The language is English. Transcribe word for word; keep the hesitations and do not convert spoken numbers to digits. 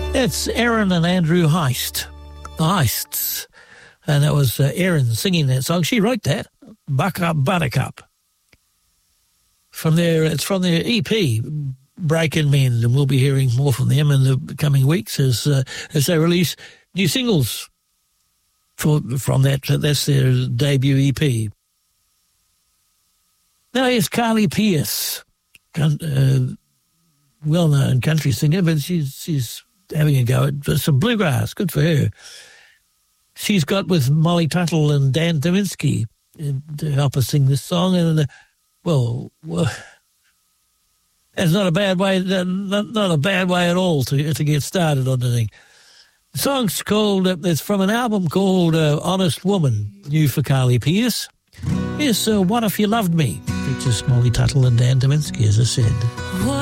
It's Aaron and Andrew Heist, the Heists. And that was uh, Aaron singing that song. She wrote that, Buck Up Buttercup. From their, it's from their E P, Break and Mend, and we'll be hearing more from them in the coming weeks as uh, as they release new singles for, from that. That's their debut E P. Now here's Carly Pearce, uh, well-known country singer, but she's she's having a go at some bluegrass. Good for her. She's got with Molly Tuttle and Dan Dominski to help us sing this song, and uh, well, well, that's not a bad way. Not, not a bad way at all to to get started on the thing. The song's called. Uh, it's from an album called uh, "Honest Woman," new for Carly Pearce. Here's uh, "What If You Loved Me," features Molly Tuttle and Dan Dominski, as I said.